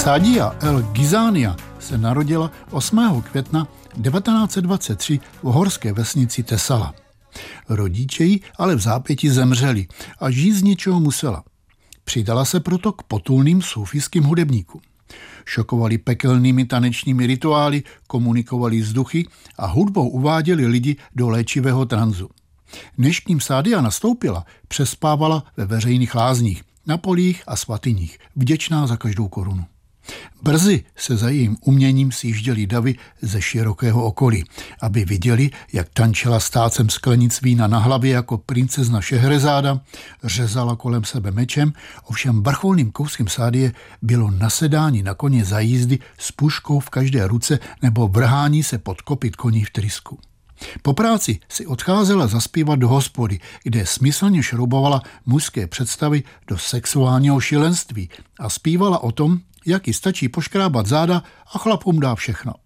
Sádia El Gizania se narodila 8. května 1923 v horské vesnici Tesala. Rodiče jí ale v zápěti zemřeli a žít z ničeho musela. Přidala se proto k potulným sufijským hudebníkům. Šokovali pekelnými tanečními rituály, komunikovali s duchy a hudbou uváděli lidi do léčivého tranzu. Než k ním Sádia nastoupila, přespávala ve veřejných lázních, na polích a svatyních, vděčná za každou korunu. Brzy se za jejím uměním sjížděli davy ze širokého okolí, aby viděli, jak tančila s tácem sklenic vína na hlavě jako princezna Šehrezáda, řezala kolem sebe mečem, ovšem vrcholným kouskem Sádie bylo nasedání na koně za jízdy s puškou v každé ruce nebo vrhání se pod kopyt koní v trysku. Po práci si odcházela zaspívat do hospody, kde smyslně šroubovala mužské představy do sexuálního šílenství a zpívala o tom, jak jí stačí poškrábat záda a chlapům dá všechno.